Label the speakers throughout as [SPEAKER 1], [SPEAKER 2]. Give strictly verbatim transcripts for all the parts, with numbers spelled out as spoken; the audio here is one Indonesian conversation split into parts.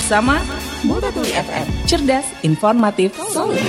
[SPEAKER 1] bersama Multatuli F M. Cerdas, informatif, solid.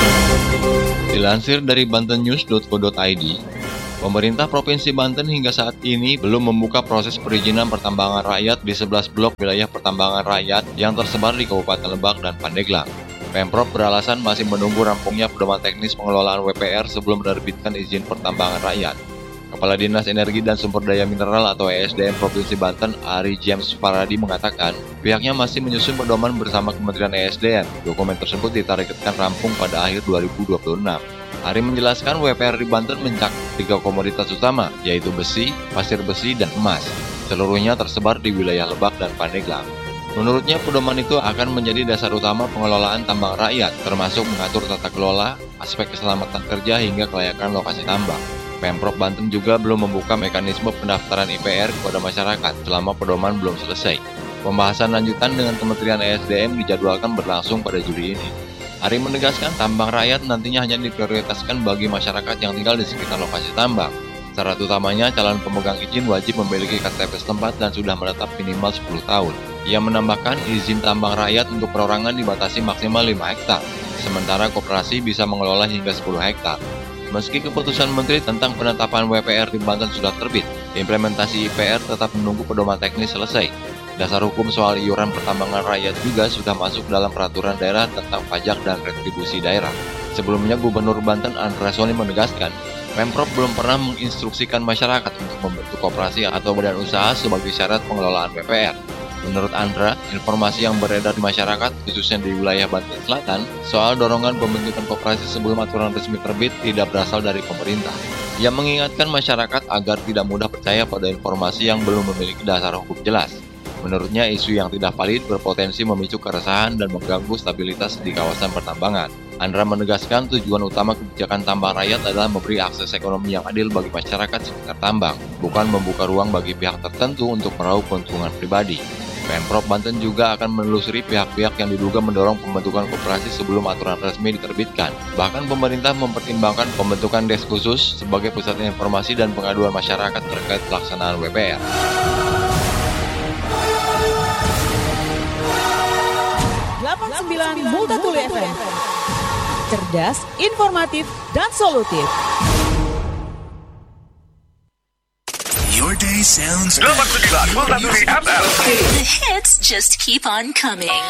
[SPEAKER 2] Dilansir dari bantennews dot co dot i d, pemerintah Provinsi Banten hingga saat ini belum membuka proses perizinan pertambangan rakyat di sebelas blok wilayah pertambangan rakyat yang tersebar di Kabupaten Lebak dan Pandeglang. Pemprov beralasan masih menunggu rampungnya pedoman teknis pengelolaan W P R sebelum menerbitkan izin pertambangan rakyat. Kepala Dinas Energi dan Sumber Daya Mineral atau E S D M Provinsi Banten, Ari James Faradi mengatakan, pihaknya masih menyusun pedoman bersama Kementerian E S D M. Dokumen tersebut ditargetkan rampung pada akhir dua ribu dua puluh enam. Ari menjelaskan W P R di Banten mencakup tiga komoditas utama, yaitu besi, pasir besi, dan emas. Seluruhnya tersebar di wilayah Lebak dan Pandeglang. Menurutnya, pedoman itu akan menjadi dasar utama pengelolaan tambang rakyat, termasuk mengatur tata kelola, aspek keselamatan kerja, hingga kelayakan lokasi tambang. Pemprov Banten juga belum membuka mekanisme pendaftaran I P R kepada masyarakat selama pedoman belum selesai. Pembahasan lanjutan dengan Kementerian E S D M dijadwalkan berlangsung pada Juli ini. Ari menegaskan tambang rakyat nantinya hanya diprioritaskan bagi masyarakat yang tinggal di sekitar lokasi tambang. Syarat utamanya, calon pemegang izin wajib memiliki K T P setempat dan sudah menetap minimal sepuluh tahun. Ia menambahkan izin tambang rakyat untuk perorangan dibatasi maksimal lima hektar, sementara koperasi bisa mengelola hingga sepuluh hektar. Meski keputusan Menteri tentang penetapan W P R di Banten sudah terbit, implementasi I P R tetap menunggu pedoman teknis selesai. Dasar hukum soal iuran pertambangan rakyat juga sudah masuk dalam peraturan daerah tentang pajak dan retribusi daerah. Sebelumnya, Gubernur Banten Andra Soni menegaskan, Pemprov belum pernah menginstruksikan masyarakat untuk membentuk koperasi atau badan usaha sebagai syarat pengelolaan W P R. Menurut Andra, informasi yang beredar di masyarakat, khususnya di wilayah Banten Selatan, soal dorongan pembentukan koperasi sebelum aturan resmi terbit tidak berasal dari pemerintah. Ia mengingatkan masyarakat agar tidak mudah percaya pada informasi yang belum memiliki dasar hukum jelas. Menurutnya, isu yang tidak valid berpotensi memicu keresahan dan mengganggu stabilitas di kawasan pertambangan. Andra menegaskan tujuan utama kebijakan tambang rakyat adalah memberi akses ekonomi yang adil bagi masyarakat sekitar tambang, bukan membuka ruang bagi pihak tertentu untuk meraup keuntungan pribadi. Pemprov Banten juga akan menelusuri pihak-pihak yang diduga mendorong pembentukan koperasi sebelum aturan resmi diterbitkan. Bahkan pemerintah mempertimbangkan pembentukan desk khusus sebagai pusat informasi dan pengaduan masyarakat terkait pelaksanaan W P R.
[SPEAKER 1] delapan puluh sembilan Multatuli F M. Cerdas, informatif, dan solutif.
[SPEAKER 3] Your day sounds delapan puluh sembilan Multatuli F M.
[SPEAKER 4] The hits just keep on coming.